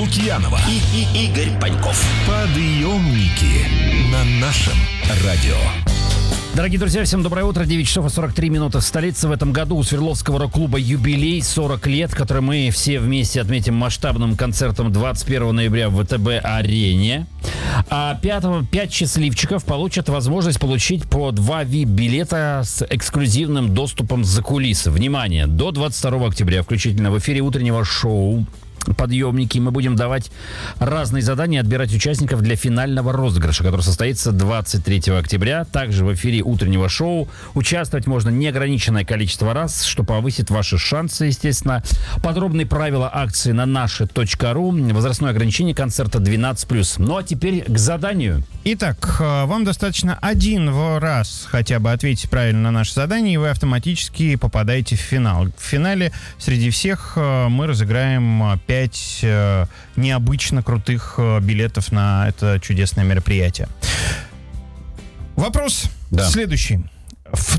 Лукьянова и Игорь Паньков. Подъемники на нашем радио. Дорогие друзья, всем доброе утро. 9 часов и 43 минуты в столице. В этом году у Свердловского рок-клуба юбилей 40 лет, который мы все вместе отметим масштабным концертом 21 ноября в ВТБ-арене. А 5 счастливчиков получат возможность получить по 2 VIP-билета с эксклюзивным доступом за кулисы. Внимание, до 22 октября включительно в эфире утреннего шоу «Подъемники» мы будем давать разные задания, отбирать участников для финального розыгрыша, который состоится 23 октября. Также в эфире утреннего шоу участвовать можно неограниченное количество раз, что повысит ваши шансы, естественно. Подробные правила акции на наши.ру. Возрастное ограничение концерта 12+. Ну а теперь к заданию. Итак, вам достаточно один раз хотя бы ответить правильно на наше задание, и вы автоматически попадаете в финал. В финале среди всех мы разыграем 5 необычно крутых билетов на это чудесное мероприятие. Вопрос следующий. В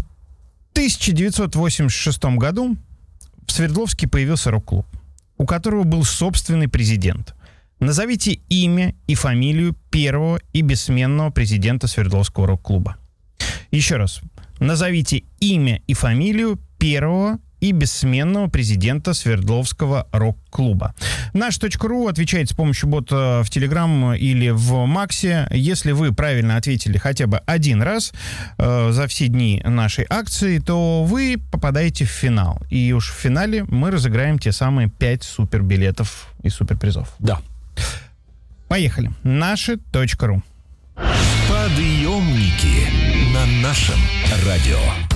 1986 году в Свердловске появился рок-клуб, у которого был собственный президент. Назовите имя и фамилию первого и бессменного президента Свердловского рок-клуба. Еще раз. Назовите имя и фамилию первого и бессменного президента Свердловского рок-клуба. Наш.ру отвечает с помощью бота в Телеграм или в Максе. Если вы правильно ответили хотя бы один раз за все дни нашей акции, то вы попадаете в финал. И уж в финале мы разыграем те самые 5 супербилетов и суперпризов. Да. Поехали. Наше.ру. Подъемники на нашем радио.